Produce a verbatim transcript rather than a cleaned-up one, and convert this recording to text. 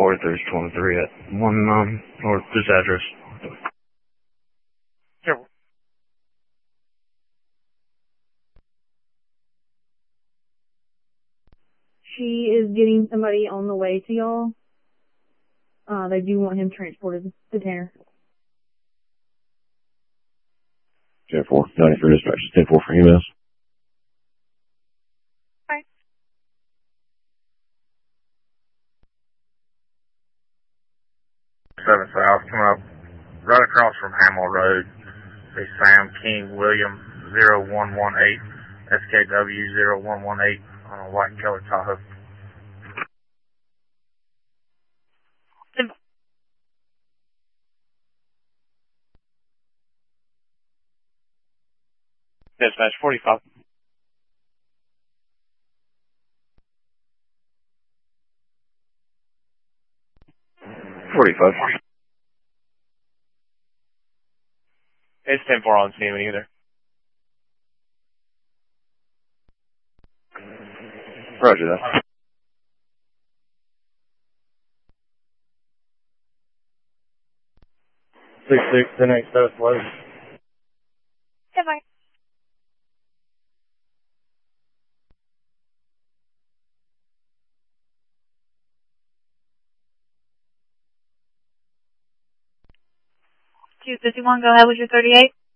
there's twenty-three at one um, or this address. Sure. She is getting somebody on the way to y'all. Uh, they do want him transported to Tanner. ten four, ninety for dispatch, ten four for E M S. Hi. seven South, come up right across from Hamill Road. Say Sam King William zero one one eight, S K W zero one one eight on a white and colored Tahoe. Dispatch forty-five. forty-five. It's ten four on scene either. Roger that. Six six ten eight status low. Goodbye. two fifty-one, go ahead with your thirty-eight.